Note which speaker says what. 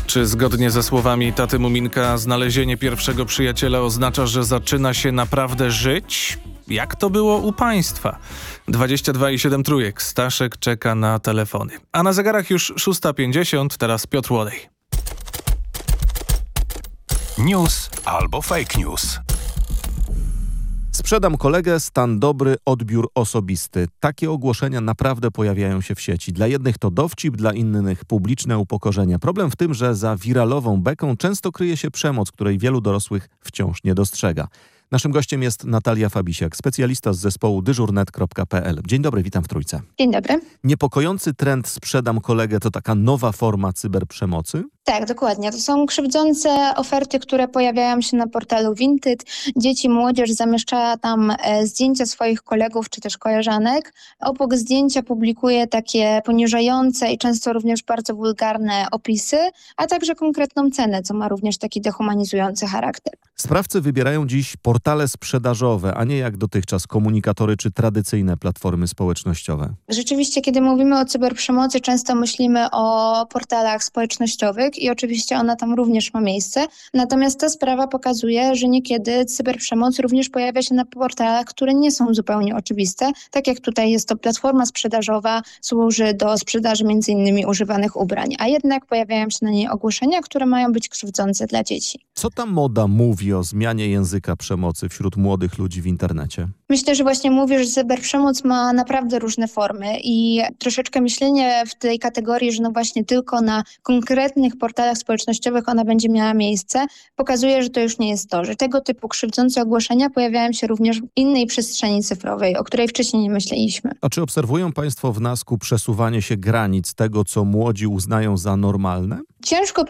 Speaker 1: Czy zgodnie ze słowami taty Muminka znalezienie pierwszego przyjaciela oznacza, że zaczyna się naprawdę żyć? Jak to było u państwa? 22,7 Staszek czeka na telefony. A na zegarach już 6:50, teraz Piotr Łodej.
Speaker 2: News albo fake news.
Speaker 3: Sprzedam kolegę, stan dobry, odbiór osobisty. Takie ogłoszenia naprawdę pojawiają się w sieci. Dla jednych to dowcip, dla innych publiczne upokorzenia. Problem w tym, że za wiralową beką często kryje się przemoc, której wielu dorosłych wciąż nie dostrzega. Naszym gościem jest Natalia Fabisiak, specjalista z zespołu dyżurnet.pl. Dzień dobry, witam w Trójce.
Speaker 4: Dzień dobry.
Speaker 3: Niepokojący trend sprzedam kolegę to taka nowa forma cyberprzemocy?
Speaker 4: Tak, dokładnie. To są krzywdzące oferty, które pojawiają się na portalu Vinted. Dzieci, młodzież zamieszcza tam zdjęcia swoich kolegów czy też koleżanek. Obok zdjęcia publikuje takie poniżające i często również bardzo wulgarne opisy, a także konkretną cenę, co ma również taki dehumanizujący charakter.
Speaker 3: Sprawcy wybierają dziś portale sprzedażowe, a nie jak dotychczas komunikatory czy tradycyjne platformy społecznościowe.
Speaker 4: Rzeczywiście, kiedy mówimy o cyberprzemocy, często myślimy o portalach społecznościowych i oczywiście ona tam również ma miejsce. Natomiast ta sprawa pokazuje, że niekiedy cyberprzemoc również pojawia się na portalach, które nie są zupełnie oczywiste. Tak jak tutaj jest to platforma sprzedażowa, służy do sprzedaży m.in. używanych ubrań, a jednak pojawiają się na niej ogłoszenia, które mają być krzywdzące dla dzieci.
Speaker 3: Co ta moda mówi o zmianie języka przemocy wśród młodych ludzi w internecie?
Speaker 4: Myślę, że właśnie mówisz, że cyberprzemoc ma naprawdę różne formy i troszeczkę myślenie w tej kategorii, że no właśnie tylko na konkretnych portalach społecznościowych ona będzie miała miejsce, pokazuje, że to już nie jest to, że tego typu krzywdzące ogłoszenia pojawiają się również w innej przestrzeni cyfrowej, o której wcześniej nie myśleliśmy.
Speaker 3: A czy obserwują Państwo w NASK-u przesuwanie się granic tego, co młodzi uznają za normalne?
Speaker 4: Ciężko